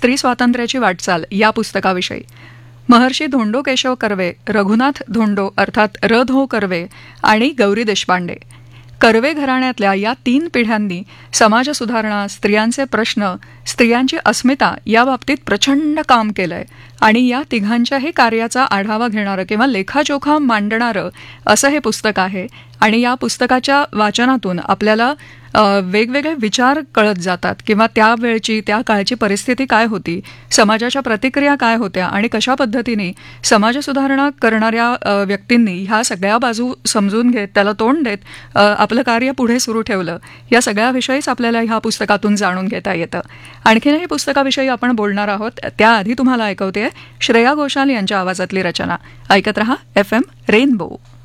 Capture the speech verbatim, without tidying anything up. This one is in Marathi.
स्त्री स्वातंत्र्याची वाटचाल या पुस्तकाविषयी. महर्षी धोंडो केशव कर्वे, रघुनाथ धोंडो अर्थात र धो कर्वे आणि गौरी देशपांडे कर्वे घराण्यातल्या या तीन पिढ्यांनी समाजसुधारणा, स्त्रियांचे प्रश्न, स्त्रियांची अस्मिता याबाबतीत प्रचंड काम केलंय आणि या तिघांच्याही कार्याचा आढावा घेणारं किंवा लेखाजोखा मांडणारं असं हे पुस्तक आहे. आणि या पुस्तकाच्या वाचनातून आपल्याला वेगवेगळे विचार कळत जातात किंवा त्यावेळची त्या काळची परिस्थिती काय होती, समाजाच्या प्रतिक्रिया काय होत्या आणि कशा पद्धतीने समाजसुधारणा करणाऱ्या व्यक्तींनी ह्या सगळ्या बाजू समजून घेत त्याला तोंड देत आपलं कार्य पुढे सुरू ठेवलं, या सगळ्याविषयीच आपल्याला ह्या पुस्तकातून जाणून घेता येतं. आणखीनही पुस्तकाविषयी आपण बोलणार आहोत. त्याआधी तुम्हाला ऐकवते श्रेया घोषाल यांच्या आवाजातली रचना. ऐकत रहा एफ एम रेनबो.